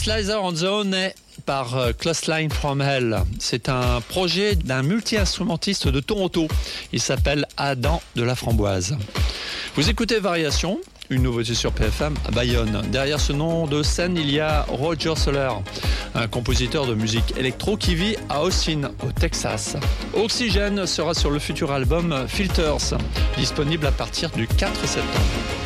Slicer on Zone par Close Line from Hell. C'est un projet d'un multi-instrumentiste de Toronto. Il s'appelle Adam de la Framboise. Vous écoutez Variation, une nouveauté sur PFM à Bayonne. Derrière ce nom de scène, il y a Roger Soler, un compositeur de musique électro qui vit à Austin, au Texas. Oxygène sera sur le futur album Filters, disponible à partir du 4 septembre.